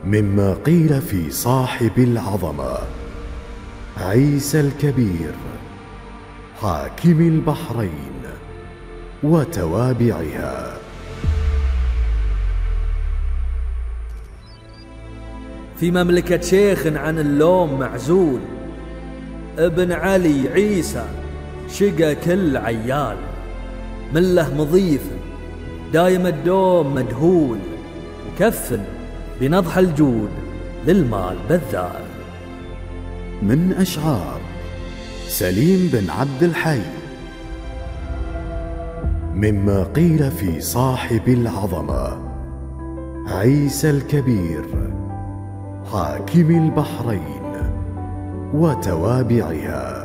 مما قيل في صاحب العظمة عيسى الكبير حاكم البحرين وتوابعها. في مملكة شيخ عن اللوم معزول، ابن علي عيسى شقى كل عيال، مله مضيف دايم الدوم مدهول، وكفل بنضح الجود للمال بذال. من أشعار سليم بن عبد الحي. مما قيل في صاحب العظمة عيسى الكبير حاكم البحرين وتوابعها.